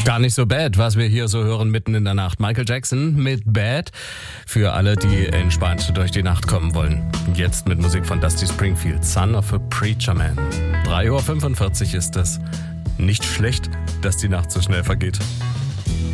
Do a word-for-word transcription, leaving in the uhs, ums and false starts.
Gar nicht so bad, was wir hier so hören mitten in der Nacht. Michael Jackson mit Bad. Für alle, die entspannt durch die Nacht kommen wollen. Jetzt mit Musik von Dusty Springfield, Son of a Preacher Man. drei Uhr fünfundvierzig ist es. Nicht schlecht, dass die Nacht so schnell vergeht.